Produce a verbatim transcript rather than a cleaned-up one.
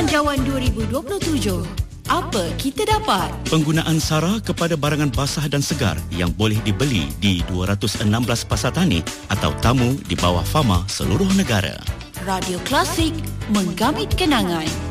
Belanjawan dua ribu dua puluh tujuh. Apa kita dapat? Penggunaan SARA kepada barangan basah dan segar yang boleh dibeli di dua ratus enam belas pasar tani atau tamu di bawah fama seluruh negara. Radio Klasik, menggamit kenangan.